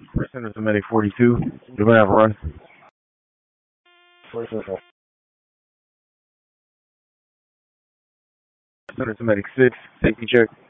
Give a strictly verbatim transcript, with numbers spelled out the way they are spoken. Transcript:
Center to Medic forty-two. You're going to have a run. Center to Medic six. Safety check.